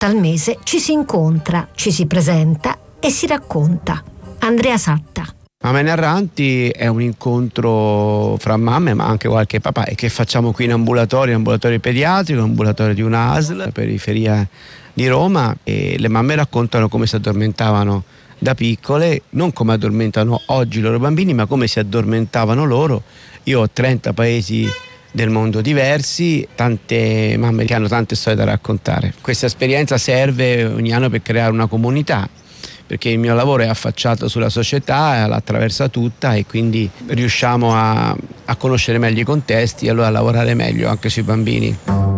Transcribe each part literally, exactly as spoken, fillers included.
volta al mese ci si incontra, ci si presenta e si racconta. Andrea Satta. Mamme Narranti è un incontro fra mamme ma anche qualche papà e che facciamo qui in ambulatorio, in ambulatorio pediatrico, in ambulatorio di una A S L, periferia di Roma, e le mamme raccontano come si addormentavano da piccole, non come addormentano oggi i loro bambini ma come si addormentavano loro. Io ho trenta paesi del mondo diversi, tante mamme che hanno tante storie da raccontare. Questa esperienza serve ogni anno per creare una comunità, perché il mio lavoro è affacciato sulla società, la attraversa tutta e quindi riusciamo a, a conoscere meglio i contesti e allora a lavorare meglio anche sui bambini.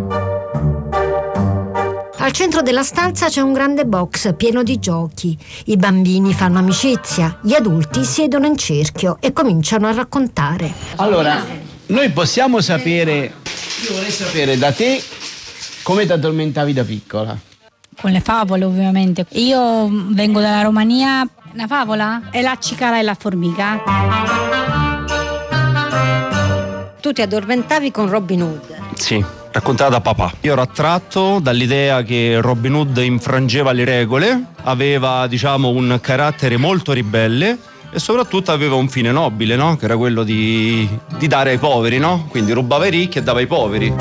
Al centro della stanza c'è un grande box pieno di giochi. I bambini fanno amicizia, gli adulti siedono in cerchio e cominciano a raccontare. Allora, noi possiamo sapere, io vorrei sapere da te come ti addormentavi da piccola. Con le favole ovviamente. Io vengo dalla Romania. Una favola è la cicala e la formica. Tu ti addormentavi con Robin Hood? Sì, raccontata da papà. Io ero attratto dall'idea che Robin Hood infrangeva le regole, aveva diciamo un carattere molto ribelle e soprattutto aveva un fine nobile, no? Che era quello di, di dare ai poveri, no? Quindi rubava ai ricchi e dava ai poveri.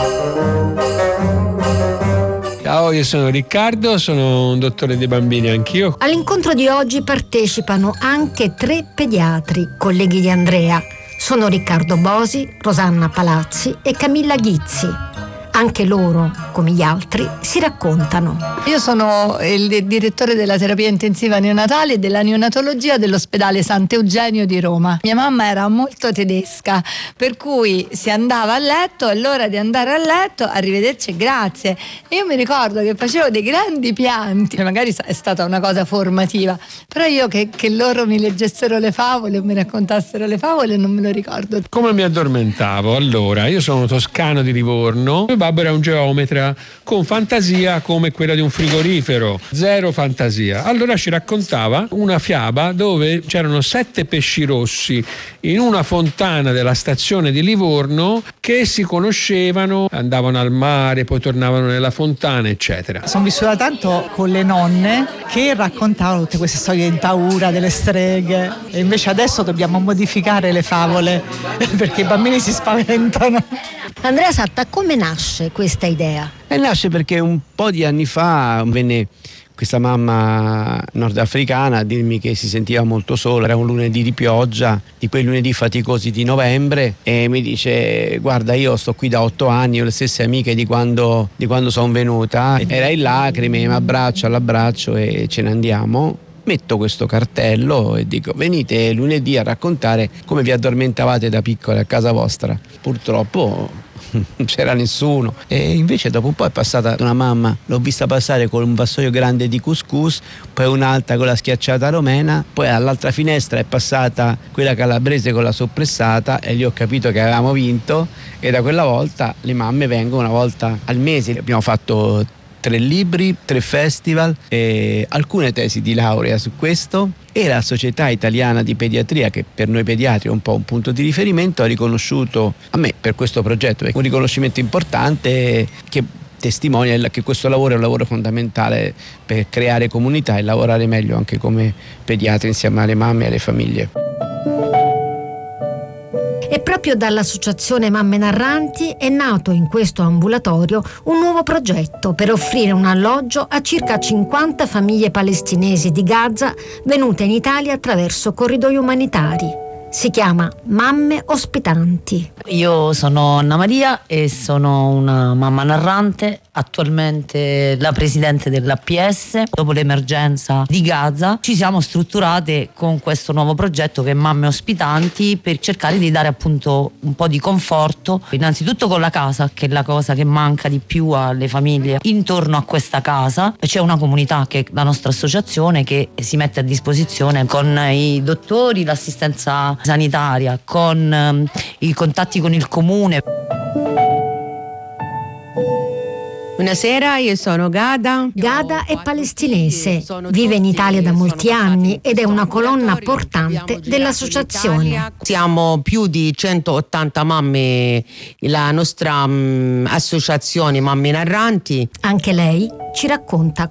Ciao, io sono Riccardo, sono un dottore dei bambini anch'io. All'incontro di oggi partecipano anche tre pediatri, colleghi di Andrea. Sono Riccardo Bosi, Rosanna Palazzi e Camilla Ghizzi. Anche loro, come gli altri, si raccontano. Io sono il direttore della terapia intensiva neonatale e della neonatologia dell'ospedale Sant'Eugenio di Roma. Mia mamma era molto tedesca, per cui si andava a letto, è l'ora di andare a letto, arrivederci e grazie. E io mi ricordo che facevo dei grandi pianti, magari è stata una cosa formativa, però io che, che loro mi leggessero le favole o mi raccontassero le favole non me lo ricordo. Come mi addormentavo? Allora, io sono toscano di Livorno. Babbo era un geometra con fantasia come quella di un frigorifero, zero fantasia. Allora ci raccontava una fiaba dove c'erano sette pesci rossi in una fontana della stazione di Livorno che si conoscevano, andavano al mare, poi tornavano nella fontana, eccetera. Sono vissuta tanto con le nonne che raccontavano tutte queste storie di paura, delle streghe, e invece adesso dobbiamo modificare le favole perché i bambini si spaventano. Andrea Satta, come nasce questa idea? E nasce perché un po' di anni fa venne questa mamma nordafricana a dirmi che si sentiva molto sola. Era un lunedì di pioggia, di quei lunedì faticosi di novembre, e mi dice: guarda, io sto qui da otto anni, ho le stesse amiche di quando, di quando sono venuta. Era in lacrime, mi abbraccio all'abbraccio e ce ne andiamo. Metto questo cartello e dico: venite lunedì a raccontare come vi addormentavate da piccole a casa vostra. Purtroppo non c'era nessuno, e invece dopo un po' è passata una mamma, l'ho vista passare con un vassoio grande di couscous, poi un'altra con la schiacciata romena, poi all'altra finestra è passata quella calabrese con la soppressata e lì ho capito che avevamo vinto, e da quella volta le mamme vengono una volta al mese. Abbiamo fatto tre libri, tre festival e alcune tesi di laurea su questo, e la Società Italiana di Pediatria, che per noi pediatri è un po' un punto di riferimento, ha riconosciuto a me per questo progetto, è un riconoscimento importante che testimonia che questo lavoro è un lavoro fondamentale per creare comunità e lavorare meglio anche come pediatri insieme alle mamme e alle famiglie. E proprio dall'associazione Mamme Narranti è nato in questo ambulatorio un nuovo progetto per offrire un alloggio a circa cinquanta famiglie palestinesi di Gaza venute in Italia attraverso corridoi umanitari. Si chiama Mamme Ospitanti. Io sono Anna Maria e sono una mamma narrante, attualmente la presidente dell'A P S. Dopo l'emergenza di Gaza ci siamo strutturate con questo nuovo progetto che è Mamme Ospitanti, per cercare di dare appunto un po' di conforto, innanzitutto con la casa, che è la cosa che manca di più alle famiglie. Intorno a questa casa c'è una comunità, che è la nostra associazione, che si mette a disposizione con i dottori, l'assistenza sanitaria, con um, i contatti con il comune. Buonasera, io sono Gada. Gada è palestinese, vive in Italia da molti anni ed è una colonna portante dell'associazione. Siamo più di centottanta mamme, la nostra um, associazione Mamme Narranti. Anche lei ci racconta